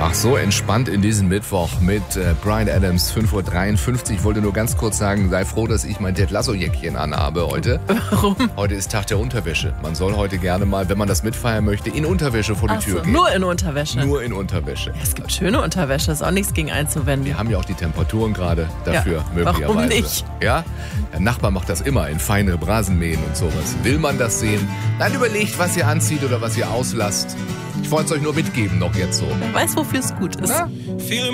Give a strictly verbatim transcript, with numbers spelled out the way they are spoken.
Ach so, entspannt in diesen Mittwoch mit äh, Bryan Adams, fünf Uhr dreiundfünfzig. Ich wollte nur ganz kurz sagen, sei froh, dass ich mein Ted Lasso-Jäckchen anhabe heute. Warum? Heute ist Tag der Unterwäsche. Man soll heute gerne mal, wenn man das mitfeiern möchte, in Unterwäsche vor die Ach Tür so, gehen. nur in Unterwäsche? Nur in Unterwäsche. Ja, es gibt schöne Unterwäsche, ist auch nichts gegen einzuwenden. Wir haben ja auch die Temperaturen gerade dafür, Ja, möglicherweise. warum nicht? Ja? Der Nachbar macht das immer in feine Rasenmähen und sowas. Will man das sehen? Dann überlegt, was ihr anzieht oder was ihr auslasst. Ich wollte es euch nur mitgeben noch jetzt so. Wer weiß, wofür es gut ist. Na?